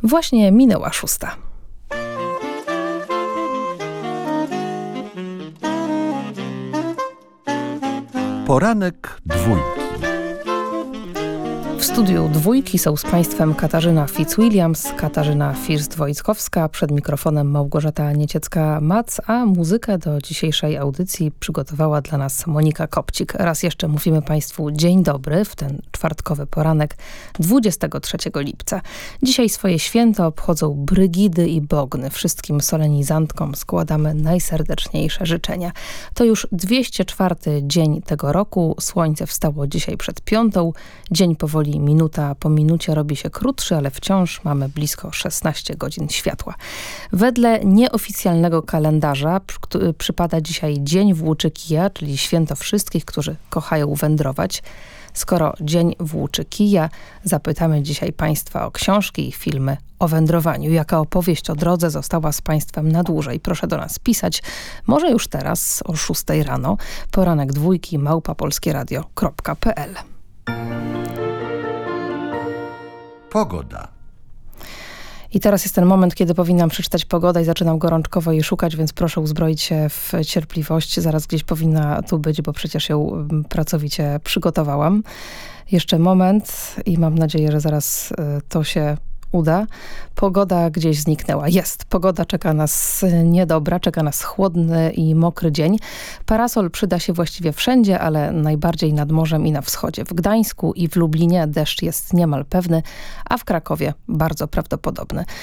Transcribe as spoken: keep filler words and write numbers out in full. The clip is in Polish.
Właśnie minęła szósta. Poranek dwójki. W studiu dwójki są z Państwem Katarzyna Fitzwilliams, Katarzyna First-Wojtkowska, przed mikrofonem Małgorzata Nieciecka-Mac, a muzykę do dzisiejszej audycji przygotowała dla nas Monika Kopcik. Raz jeszcze mówimy Państwu dzień dobry w ten czwartkowy poranek dwudziestego trzeciego lipca. Dzisiaj swoje święto obchodzą Brygidy i Bogny. Wszystkim solenizantkom składamy najserdeczniejsze życzenia. To już dwieście czwarty dzień tego roku. Słońce wstało dzisiaj przed piątą. Dzień powoli minuta po minucie robi się krótszy, ale wciąż mamy blisko szesnaście godzin światła. Wedle nieoficjalnego kalendarza przy, przypada dzisiaj Dzień Włóczy Kija, czyli święto wszystkich, którzy kochają wędrować. Skoro Dzień Włóczy Kija, zapytamy dzisiaj Państwa o książki i filmy o wędrowaniu. Jaka opowieść o drodze została z Państwem na dłużej? Proszę do nas pisać. Może już teraz o szóstej rano. Poranek dwójki małpa polskieradio kropka pe el. Pogoda. I teraz jest ten moment, kiedy powinnam przeczytać pogodę i zaczynam gorączkowo jej szukać, więc proszę uzbroić się w cierpliwość. Zaraz gdzieś powinna tu być, bo przecież ją pracowicie przygotowałam. Jeszcze moment i mam nadzieję, że zaraz to się uda. Pogoda gdzieś zniknęła. Jest. Pogoda czeka nas niedobra, czeka nas chłodny i mokry dzień. Parasol przyda się właściwie wszędzie, ale najbardziej nad morzem i na wschodzie. W Gdańsku i w Lublinie deszcz jest niemal pewny, a w Krakowie bardzo prawdopodobny.